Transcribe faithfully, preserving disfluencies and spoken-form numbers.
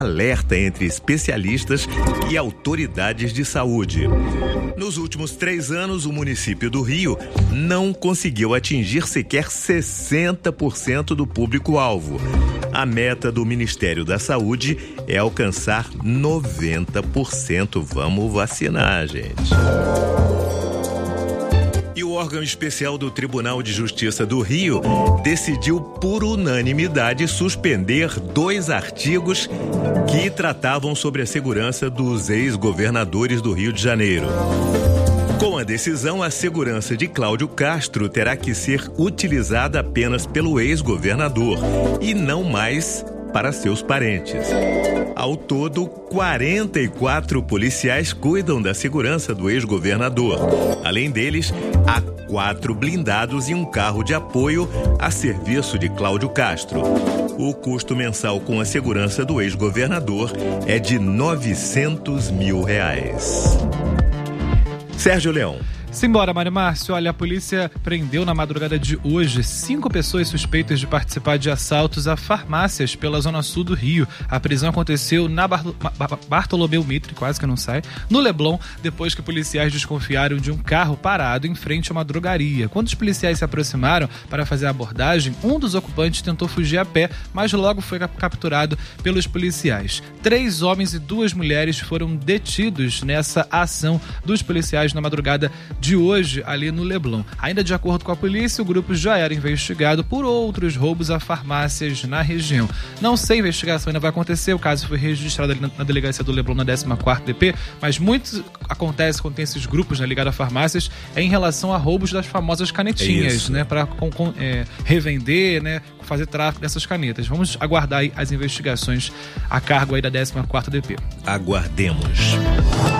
alerta entre especialistas e autoridades de saúde. Nos últimos três anos, o município do Rio não conseguiu atingir sequer sessenta por cento do público-alvo. A meta do Ministério da Saúde é alcançar noventa por cento. Vamos vacinar, gente. E o órgão especial do Tribunal de Justiça do Rio decidiu por unanimidade suspender dois artigos que tratavam sobre a segurança dos ex-governadores do Rio de Janeiro. Com a decisão, a segurança de Cláudio Castro terá que ser utilizada apenas pelo ex-governador e não mais para seus parentes. Ao todo, quarenta e quatro policiais cuidam da segurança do ex-governador. Além deles, há quatro blindados e um carro de apoio a serviço de Cláudio Castro. O custo mensal com a segurança do ex-governador é de novecentos mil reais. Sérgio Leão. Simbora, Mário Márcio. Olha, a polícia prendeu na madrugada de hoje cinco pessoas suspeitas de participar de assaltos a farmácias pela zona sul do Rio. A prisão aconteceu na Bar- Bar- Bartolomeu Mitre, quase que não sai, no Leblon, depois que policiais desconfiaram de um carro parado em frente a uma drogaria. Quando os policiais se aproximaram para fazer a abordagem, um dos ocupantes tentou fugir a pé, mas logo foi capturado pelos policiais. Três homens e duas mulheres foram detidos nessa ação dos policiais na madrugada de hoje ali no Leblon. Ainda de acordo com a polícia, o grupo já era investigado por outros roubos a farmácias na região. Não sei, a investigação ainda vai acontecer, o caso foi registrado ali na, na delegacia do Leblon na décima quarta D P, mas muito acontece quando tem esses grupos, né, ligados a farmácias, é em relação a roubos das famosas canetinhas, é né, para é, revender, né, fazer tráfico dessas canetas. Vamos aguardar aí as investigações a cargo aí da décima quarta D P. Aguardemos.